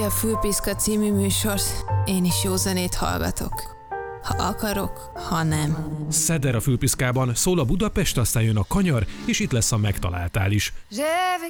A Fülpiszka című műsort, én is jó zenét hallgatok. Ha akarok, ha nem. Szeder a Fülpiszkában, szól a Budapest, aztán jön a Kanyar, és itt lesz a Megtaláltál is.